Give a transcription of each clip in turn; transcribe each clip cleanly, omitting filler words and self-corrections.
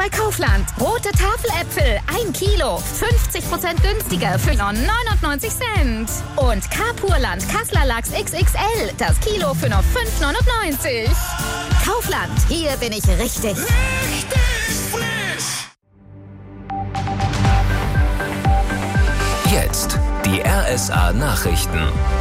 bei Kaufland. Rote Tafeläpfel, 1 Kilo, 50% günstiger für nur 99 Cent. Und Carpurland Kassler Lachs XXL, das Kilo für nur 5,99. Kaufland, hier bin ich richtig. Jetzt die RSA Nachrichten.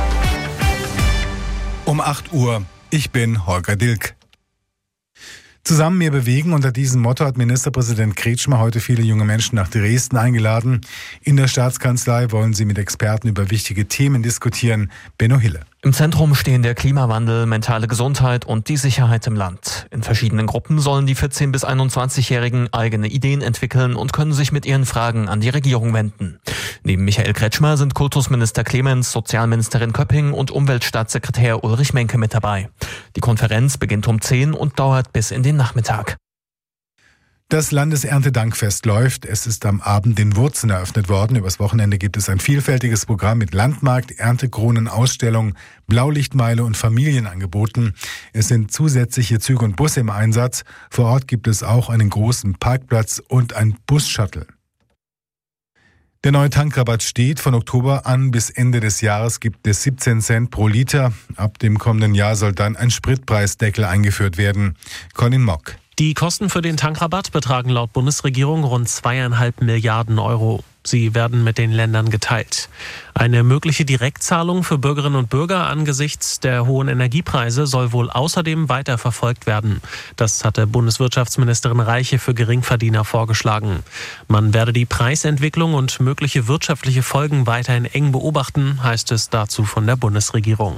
Um 8 Uhr. Ich bin Holger Dilk. Zusammen mehr bewegen. Unter diesem Motto hat Ministerpräsident Kretschmer heute viele junge Menschen nach Dresden eingeladen. In der Staatskanzlei wollen sie mit Experten über wichtige Themen diskutieren. Benno Hille. Im Zentrum stehen der Klimawandel, mentale Gesundheit und die Sicherheit im Land. In verschiedenen Gruppen sollen die 14- bis 21-Jährigen eigene Ideen entwickeln und können sich mit ihren Fragen an die Regierung wenden. Neben Michael Kretschmer sind Kultusminister Clemens, Sozialministerin Köpping und Umweltstaatssekretär Ulrich Menke mit dabei. Die Konferenz beginnt um 10 und dauert bis in den Nachmittag. Das Landeserntedankfest läuft. Es ist am Abend in Wurzen eröffnet worden. Übers Wochenende gibt es ein vielfältiges Programm mit Landmarkt, Erntekronen, Ausstellung, Blaulichtmeile und Familienangeboten. Es sind zusätzliche Züge und Busse im Einsatz. Vor Ort gibt es auch einen großen Parkplatz und ein Bus-Shuttle. Der neue Tankrabatt steht. Von Oktober an bis Ende des Jahres gibt es 17 Cent pro Liter. Ab dem kommenden Jahr soll dann ein Spritpreisdeckel eingeführt werden. Colin Mock. Die Kosten für den Tankrabatt betragen laut Bundesregierung rund 2,5 Milliarden Euro. Sie werden mit den Ländern geteilt. Eine mögliche Direktzahlung für Bürgerinnen und Bürger angesichts der hohen Energiepreise soll wohl außerdem weiter verfolgt werden. Das hatte Bundeswirtschaftsministerin Reiche für Geringverdiener vorgeschlagen. Man werde die Preisentwicklung und mögliche wirtschaftliche Folgen weiterhin eng beobachten, heißt es dazu von der Bundesregierung.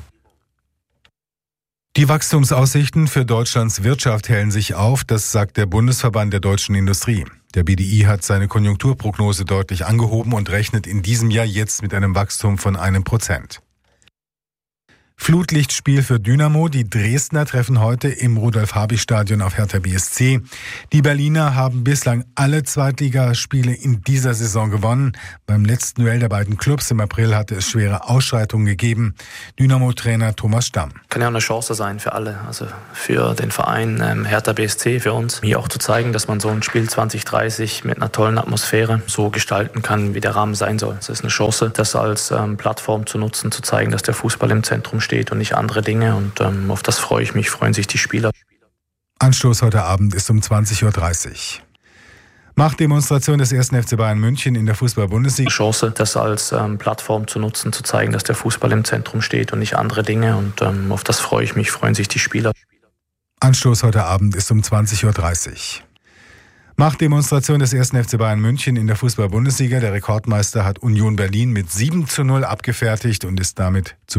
Die Wachstumsaussichten für Deutschlands Wirtschaft hellen sich auf, das sagt der Bundesverband der deutschen Industrie. Der BDI hat seine Konjunkturprognose deutlich angehoben und rechnet in diesem Jahr jetzt mit einem Wachstum von 1%. Flutlichtspiel für Dynamo. Die Dresdner treffen heute im Rudolf-Habich-Stadion auf Hertha BSC. Die Berliner haben bislang alle Zweitligaspiele in dieser Saison gewonnen. Beim letzten Duell der beiden Clubs im April hatte es schwere Ausschreitungen gegeben. Dynamo-Trainer Thomas Stamm. Kann ja auch eine Chance sein für alle, also für den Verein Hertha BSC, für uns. Hier auch zu zeigen, dass man so ein Spiel 2030 mit einer tollen Atmosphäre so gestalten kann, wie der Rahmen sein soll. Es ist eine Chance, das als Plattform zu nutzen, zu zeigen, dass der Fußball im Zentrum steht und nicht andere Dinge. Und auf das freue ich mich, freuen sich die Spieler. Anstoß heute Abend ist um 20.30 Uhr. Machtdemonstration des 1. FC Bayern München in der Fußball-Bundesliga. Chance, das als Plattform zu nutzen, zu zeigen, dass der Fußball im Zentrum steht und nicht andere Dinge. Und auf das freue ich mich, freuen sich die Spieler. Anstoß heute Abend ist um 20.30 Uhr. Machtdemonstration des 1. FC Bayern München in der Fußball-Bundesliga. Der Rekordmeister hat Union Berlin mit 7:0 abgefertigt und ist damit zu